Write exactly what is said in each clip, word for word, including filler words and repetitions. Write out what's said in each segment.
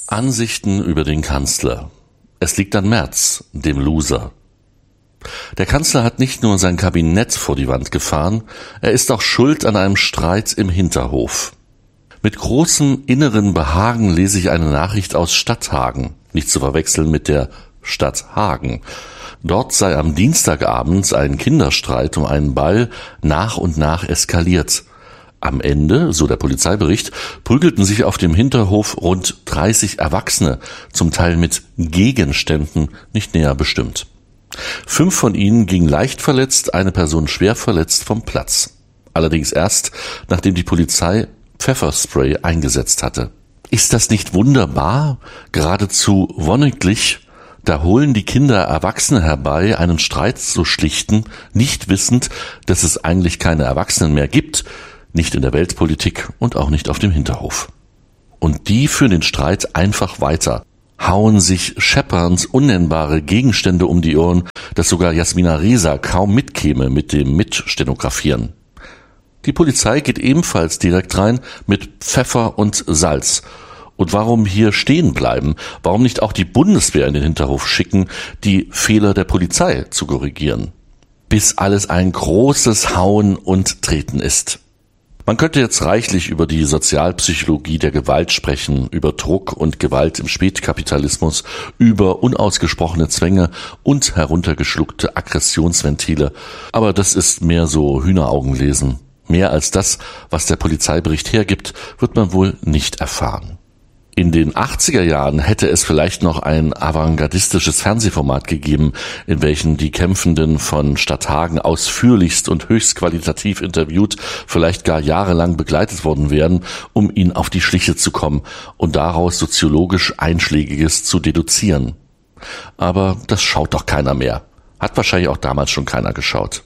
Ansichten über den Kanzler. Es liegt an Merz, dem Loser. Der Kanzler hat nicht nur sein Kabinett vor die Wand gefahren, er ist auch schuld an einem Streit im Hinterhof. Mit großem inneren Behagen lese ich eine Nachricht aus Stadthagen, nicht zu verwechseln mit der Stadt Hagen. Dort sei am Dienstagabend ein Kinderstreit um einen Ball nach und nach eskaliert. Am Ende, so der Polizeibericht, prügelten sich auf dem Hinterhof rund dreißig Erwachsene, zum Teil mit Gegenständen, nicht näher bestimmt. Fünf von ihnen gingen leicht verletzt, eine Person schwer verletzt vom Platz. Allerdings erst, nachdem die Polizei Pfefferspray eingesetzt hatte. Ist das nicht wunderbar? Geradezu wonniglich? Da holen die Kinder Erwachsene herbei, einen Streit zu schlichten, nicht wissend, dass es eigentlich keine Erwachsenen mehr gibt, nicht in der Weltpolitik und auch nicht auf dem Hinterhof. Und die führen den Streit einfach weiter, hauen sich scheppernd unnennbare Gegenstände um die Ohren, dass sogar Jasmina Reza kaum mitkäme mit dem Mitstenografieren. Die Polizei geht ebenfalls direkt rein mit Pfeffer und Salz. Und warum hier stehen bleiben? Warum nicht auch die Bundeswehr in den Hinterhof schicken, die Fehler der Polizei zu korrigieren? Bis alles ein großes Hauen und Treten ist. Man könnte jetzt reichlich über die Sozialpsychologie der Gewalt sprechen, über Druck und Gewalt im Spätkapitalismus, über unausgesprochene Zwänge und heruntergeschluckte Aggressionsventile. Aber das ist mehr so Hühneraugenlesen. Mehr als das, was der Polizeibericht hergibt, wird man wohl nicht erfahren. In den achtziger Jahren hätte es vielleicht noch ein avantgardistisches Fernsehformat gegeben, in welchem die Kämpfenden von Stadthagen ausführlichst und höchst qualitativ interviewt, vielleicht gar jahrelang begleitet worden wären, um ihnen auf die Schliche zu kommen und daraus soziologisch Einschlägiges zu deduzieren. Aber das schaut doch keiner mehr. Hat wahrscheinlich auch damals schon keiner geschaut.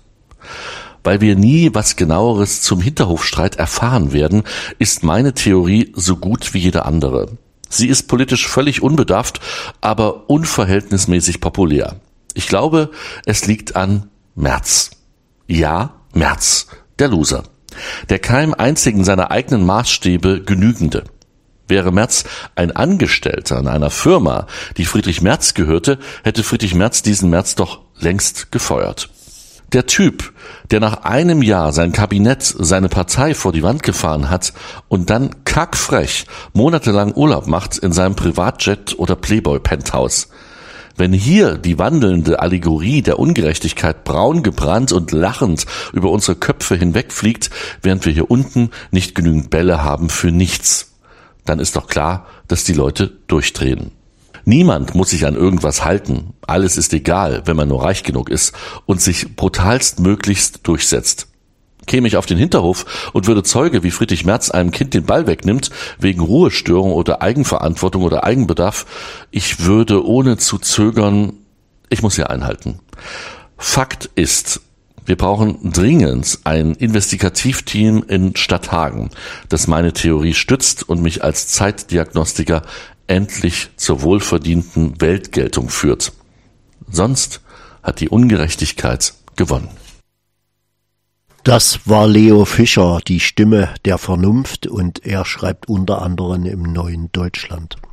Weil wir nie was Genaueres zum Hinterhofstreit erfahren werden, ist meine Theorie so gut wie jede andere. Sie ist politisch völlig unbedarft, aber unverhältnismäßig populär. Ich glaube, es liegt an Merz. Ja, Merz, der Loser. Der keinem einzigen seiner eigenen Maßstäbe genügende. Wäre Merz ein Angestellter in einer Firma, die Friedrich Merz gehörte, hätte Friedrich Merz diesen Merz doch längst gefeuert. Der Typ, der nach einem Jahr sein Kabinett, seine Partei vor die Wand gefahren hat und dann kackfrech monatelang Urlaub macht in seinem Privatjet oder Playboy-Penthouse. Wenn hier die wandelnde Allegorie der Ungerechtigkeit braun gebrannt und lachend über unsere Köpfe hinwegfliegt, während wir hier unten nicht genügend Bälle haben für nichts, dann ist doch klar, dass die Leute durchdrehen. Niemand muss sich an irgendwas halten. Alles ist egal, wenn man nur reich genug ist und sich brutalst möglichst durchsetzt. Käme ich auf den Hinterhof und würde Zeuge, wie Friedrich Merz einem Kind den Ball wegnimmt, wegen Ruhestörung oder Eigenverantwortung oder Eigenbedarf, ich würde ohne zu zögern, ich muss hier einhalten. Fakt ist, wir brauchen dringend ein Investigativteam in Stadthagen, das meine Theorie stützt und mich als Zeitdiagnostiker endlich zur wohlverdienten Weltgeltung führt. Sonst hat die Ungerechtigkeit gewonnen. Das war Leo Fischer, die Stimme der Vernunft, und er schreibt unter anderem im Neuen Deutschland.